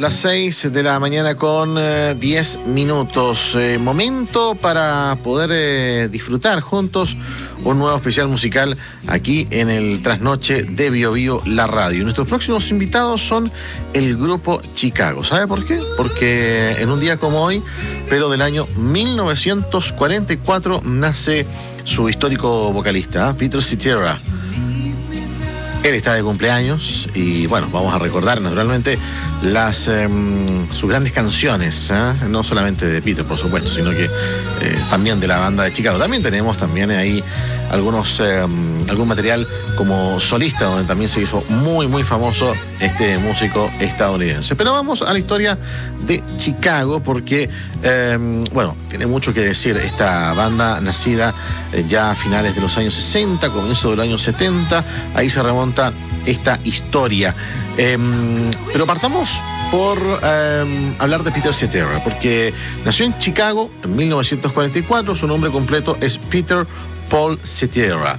las 6 de la mañana con 10 minutos. Momento para poder disfrutar juntos un nuevo especial musical aquí en el Trasnoche de Bio Bio, la radio. Y nuestros próximos invitados son el grupo Chicago. ¿Sabe por qué? Porque en un día como hoy, pero del año 1944, nace su histórico vocalista, Peter Cetera. Él está de cumpleaños y bueno, vamos a recordar naturalmente sus grandes canciones, no solamente de Peter, por supuesto, sino que también de la banda de Chicago. También tenemos ahí algún material como solista, donde también se hizo muy famoso este músico estadounidense. Pero vamos a la historia de Chicago porque, tiene mucho que decir esta banda nacida ya a finales de los años 60, comienzo del año 70, ahí se remonta esta historia. Pero partamos por hablar de Peter Cetera, porque nació en Chicago en 1944, su nombre completo es Peter Paul Cetera.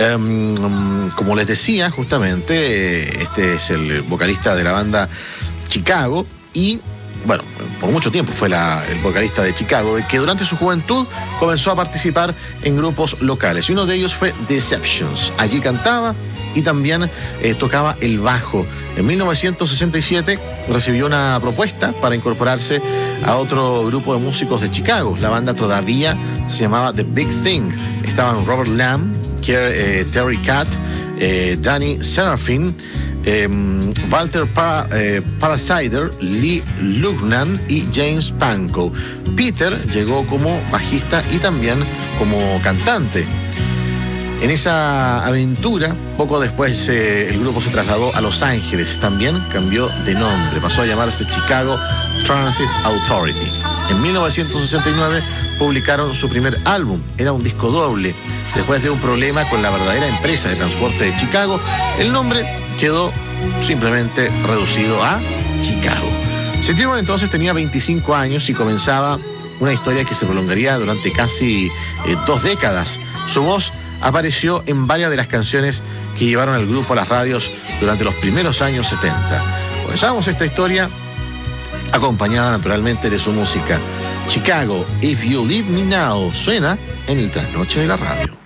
Como les decía, justamente, este es el vocalista de la banda Chicago y, bueno, por mucho tiempo fue el vocalista de Chicago, que durante su juventud comenzó a participar en grupos locales. Y uno de ellos fue Deceptions. Allí cantaba y también tocaba el bajo. En 1967 recibió una propuesta para incorporarse a otro grupo de músicos de Chicago. La banda todavía se llamaba The Big Thing. Estaban Robert Lamb, Terry Kath, Danny Serafin, Walter Parasider, Lee Lugnan y James Pankow. Peter llegó como bajista y también como cantante. En esa aventura, poco después el grupo se trasladó a Los Ángeles. También cambió de nombre, pasó a llamarse Chicago Transit Authority. En 1969 publicaron su primer álbum, era un disco doble. Después de un problema con la verdadera empresa de transporte de Chicago, el nombre quedó simplemente reducido a Chicago. Cetera entonces tenía 25 años y comenzaba una historia que se prolongaría durante casi 2 décadas. Su voz apareció en varias de las canciones que llevaron al grupo a las radios durante los primeros años 70. Comenzamos esta historia acompañada naturalmente de su música. Chicago, If You Leave Me Now, suena en el Trasnoche de la radio.